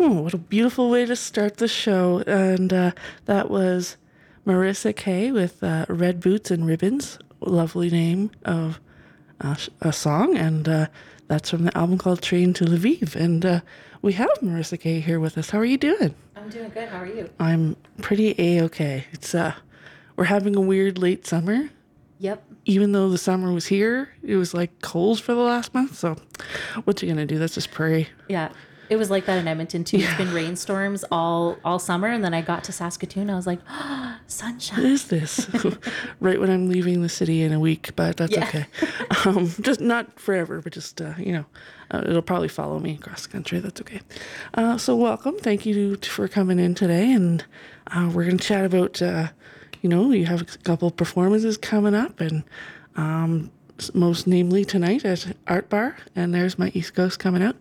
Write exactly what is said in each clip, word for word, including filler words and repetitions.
Oh, what a beautiful way to start the show. And uh, that was Marissa Kay with uh, Red Boots and Ribbons. Lovely name of uh, a song. And uh, that's from the album called Train to Lviv. And uh, we have Marissa Kay here with us. How are you doing? I'm doing good. How are you? I'm pretty A-okay. It's uh, we're having a weird late summer. Yep. Even though the summer was here, it was like cold for the last month. So what you gonna do? That's just pray. Yeah. It was like that in Edmonton too. Yeah. It's been rainstorms all all summer, and then I got to Saskatoon. I was like, oh, sunshine. What is this? Right when I'm leaving the city in a week, but that's Yeah. okay. Um, just not forever, but just, uh, you know, uh, it'll probably follow me across the country. That's okay. Uh, so welcome. Thank you to, for coming in today. And uh, we're going to chat about, uh, you know, you have a couple of performances coming up, and um, most namely tonight at Art Bar. And there's my East Coast coming out.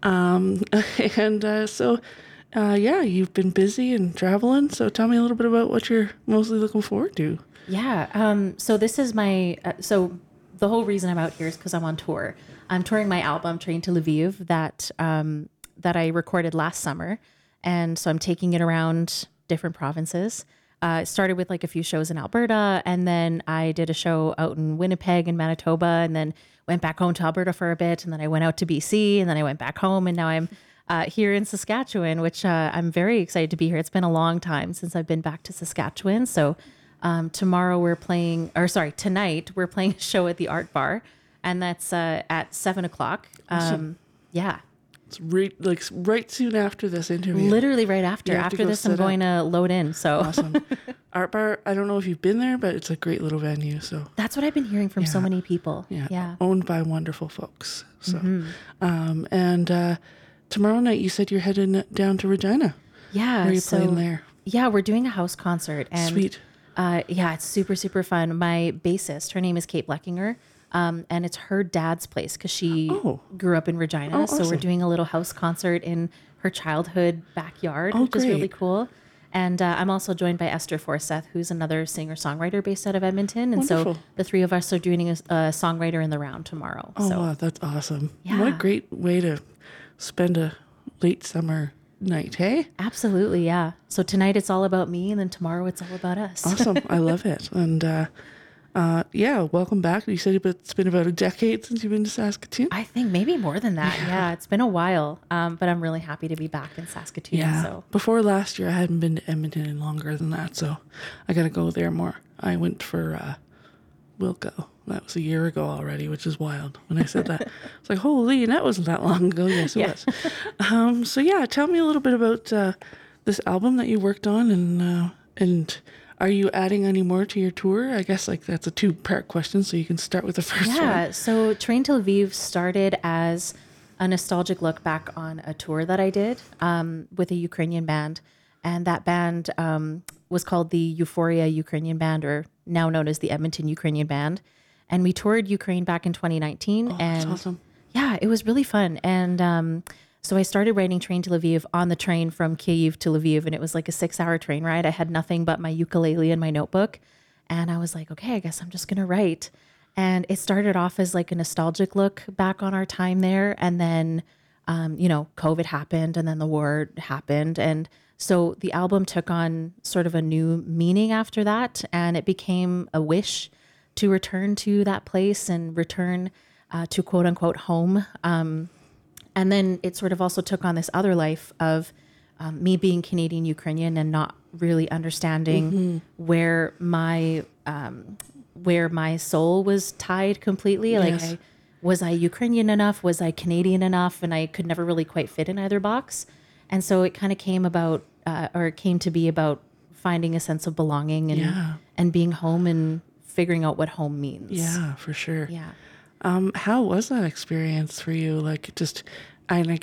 Um, and uh, so... Uh, yeah, you've been busy and traveling, so tell me a little bit about what you're mostly looking forward to. Yeah. Um. So this is my. Uh, so the whole reason I'm out here is because I'm on tour. I'm touring my album Train to Lviv that um that I recorded last summer, and so I'm taking it around different provinces. Uh, it started with like a few shows in Alberta, and then I did a show out in Winnipeg and Manitoba, and then went back home to Alberta for a bit, and then I went out to B C, and then I went back home, and now I'm uh, here in Saskatchewan, which uh, I'm very excited to be here. It's been a long time since I've been back to Saskatchewan. So um, tomorrow we're playing, or sorry, tonight we're playing a show at the Art Bar, and that's uh, at seven o'clock. Um, Awesome. Yeah. It's right, like right soon after this interview. Literally right after. You have to After go this, I'm set going up. to load in. So Awesome. Art Bar, I don't know if you've been there, but it's a great little venue. So that's what I've been hearing from so Yeah. many people. yeah, Yeah. owned by wonderful folks. So, um, and uh, tomorrow night you said you're heading down to Regina. Yeah. Where are you so, playing there? Yeah, we're doing a house concert. And Sweet. Uh, yeah, it's super, super fun. My bassist, her name is Kate Bleckinger, um, and it's her dad's place because she Oh. grew up in Regina. Oh, So we're awesome. doing a little house concert in her childhood backyard, Oh, which is really great. cool. And uh, I'm also joined by Esther Forseth, who's another singer-songwriter based out of Edmonton. And so Wonderful. the three of us are doing a, a songwriter in the round tomorrow. Oh, so wow, that's awesome. What a Yeah. great way to spend a late summer night, hey? absolutely, yeah. So tonight it's all about me, and then tomorrow it's all about us. Awesome. I love it. And uh, uh, yeah, welcome back. You said it's been about a decade since you've been to Saskatoon. I think maybe more than that. Yeah, it's been a while, um, but I'm really happy to be back in Saskatoon. Yeah. So Before last year, I hadn't been to Edmonton in longer than that, so I got to go there more. I went for uh, Wilco. That was a year ago already, which is wild. When I said that, it's like, holy, that wasn't that long ago. Yes, it Yeah. was. Um, so yeah, tell me a little bit about uh, this album that you worked on, and uh, and are you adding any more to your tour? I guess like that's a two-part question, so you can start with the first one. yeah, so Train to Lviv started as a nostalgic look back on a tour that I did um, with a Ukrainian band, and that band um, was called the Euphoria Ukrainian Band, or now known as the Edmonton Ukrainian Band. And we toured Ukraine back in twenty nineteen, Oh, that's and awesome. yeah, it was really fun. And um, so I started writing Train to Lviv on the train from Kyiv to Lviv, and it was like a six-hour train ride. I had nothing but my ukulele and my notebook, and I was like, okay, I guess I'm just gonna write. And it started off as like a nostalgic look back on our time there, and then um, you know, COVID happened, and then the war happened, and so the album took on sort of a new meaning after that, and it became a wish to return to that place and return uh, to quote unquote home. Um, and then it sort of also took on this other life of um, me being Canadian Ukrainian and not really understanding where my um, where my soul was tied completely. Like, Yes. I, was I Ukrainian enough? Was I Canadian enough? And I could never really quite fit in either box. And so it kind of came about, uh, or it came to be about finding a sense of belonging and Yeah. and being home and figuring out what home means. Yeah, for sure. Yeah. Um, how was that experience for you? Like, just, I, I